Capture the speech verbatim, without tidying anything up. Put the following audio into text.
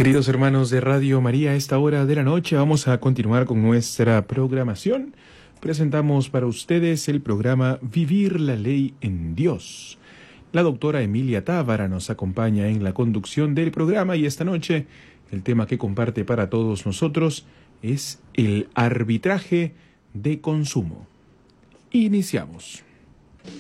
Queridos hermanos de Radio María, a esta hora de la noche vamos a continuar con nuestra programación. Presentamos para ustedes el programa Vivir la Ley en Dios. La doctora Emilia Tábara nos acompaña en la conducción del programa y esta noche el tema que comparte para todos nosotros es el arbitraje de consumo. Iniciamos.